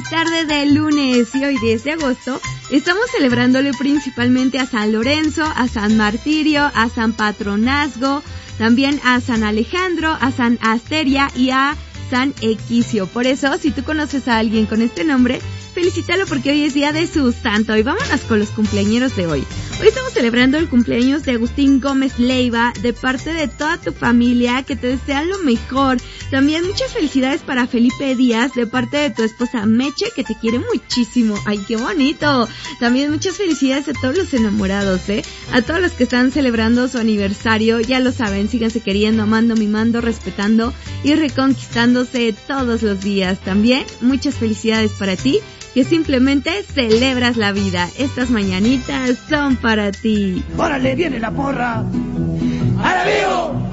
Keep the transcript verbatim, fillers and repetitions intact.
tarde de lunes y hoy diez de agosto estamos celebrándole principalmente a San Lorenzo, a San Martirio, a San Patronazgo, también a San Alejandro, a San Asteria y a San Equicio. Por eso, si tú conoces a alguien con este nombre, felicítalo porque hoy es día de su santo. Y vámonos con los cumpleañeros de hoy. Hoy estamos celebrando el cumpleaños de Agustín Gómez Leiva, de parte de toda tu familia, que te desean lo mejor. También muchas felicidades para Felipe Díaz, de parte de tu esposa Meche, que te quiere muchísimo. ¡Ay, qué bonito! También muchas felicidades a todos los enamorados, ¿eh? A todos los que están celebrando su aniversario, ya lo saben, síganse queriendo, amando, mimando, respetando y reconquistándose todos los días. También muchas felicidades para ti, que simplemente celebras la vida. Estas mañanitas son para ti. ¡Órale, viene la porra! ¡Ahora vivo!